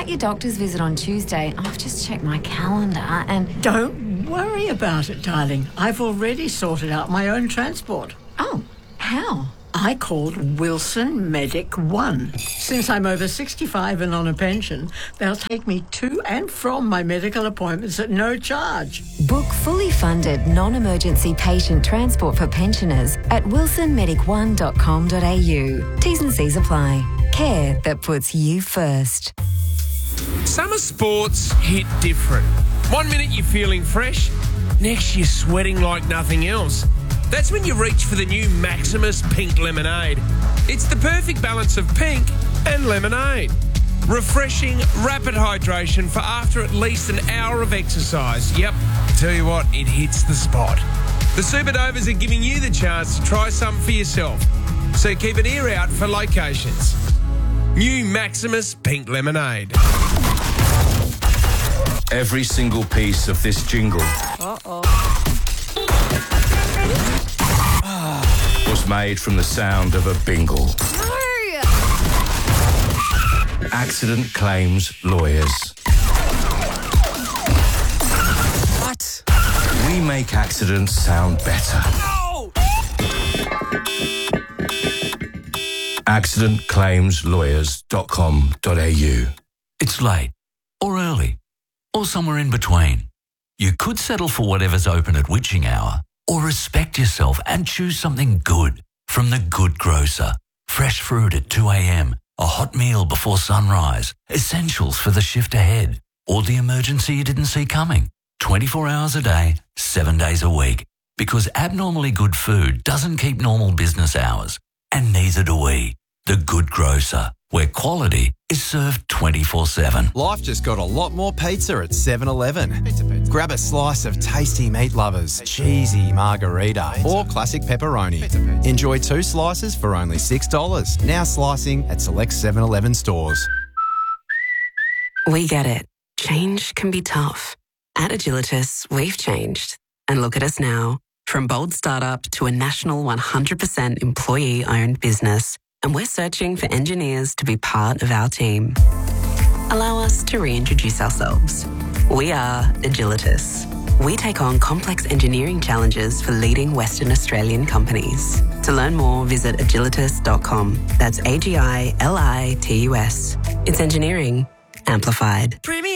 got your doctor's visit on Tuesday. I've just checked my calendar and... Don't worry about it, darling. I've already sorted out my own transport. Oh, how? I called Wilson Medic One. Since I'm over 65 and on a pension, they'll take me to and from my medical appointments at no charge. Book fully funded non-emergency patient transport for pensioners at wilsonmedic1.com.au. T's and C's apply. Care that puts you first. Summer sports hit different. 1 minute you're feeling fresh, next you're sweating like nothing else. That's when you reach for the new Maximus Pink Lemonade. It's the perfect balance of pink and lemonade. Refreshing, rapid hydration for after at least an hour of exercise. Yep, tell you what, it hits the spot. The Supernovas are giving you the chance to try some for yourself. So keep an ear out for locations. New Maximus Pink Lemonade. Every single piece of this jingle was made from the sound of a bingle. No! Accident claims lawyers. What? We make accidents sound better. No! accidentclaimslawyers.com.au. It's late, or early, or somewhere in between. You could settle for whatever's open at witching hour, or respect yourself and choose something good from The Good Grocer. Fresh fruit at 2 a.m, a hot meal before sunrise, essentials for the shift ahead, or the emergency you didn't see coming. 24 hours a day, 7 days a week. Because abnormally good food doesn't keep normal business hours, and neither do we. The Good Grocer, where quality is served 24/7. Life just got a lot more pizza at 7-Eleven. Grab a slice of tasty meat lovers, cheesy margarita, or classic pepperoni. Enjoy 2 slices for only $6. Now slicing at select 7-Eleven stores. We get it. Change can be tough. At Agilitas, we've changed. And look at us now. From bold startup to a national 100% employee-owned business. And we're searching for engineers to be part of our team. Allow us to reintroduce ourselves. We are Agilitas. We take on complex engineering challenges for leading Western Australian companies. To learn more, visit agilitas.com. That's AGILITUS. It's engineering amplified. Premier